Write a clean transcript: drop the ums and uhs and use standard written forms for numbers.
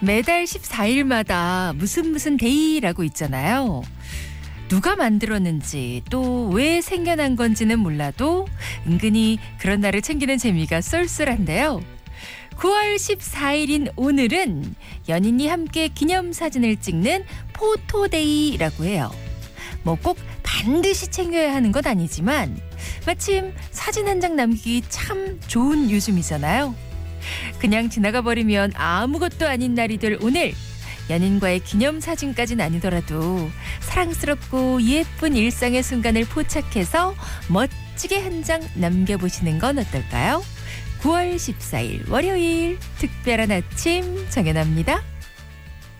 매달 14일마다 무슨 데이라고 있잖아요. 누가 만들었는지 또 왜 생겨난 건지는 몰라도 은근히 그런 날을 챙기는 재미가 쏠쏠한데요. 9월 14일인 오늘은 연인이 함께 기념사진을 찍는 포토데이라고 해요. 뭐 꼭 반드시 챙겨야 하는 건 아니지만 마침 사진 한 장 남기기 참 좋은 요즘이잖아요. 그냥 지나가 버리면 아무것도 아닌 날이 될 오늘, 연인과의 기념사진까지는 아니더라도 사랑스럽고 예쁜 일상의 순간을 포착해서 멋지게 한 장 남겨보시는 건 어떨까요? 9월 14일 월요일 특별한 아침 정연아입니다.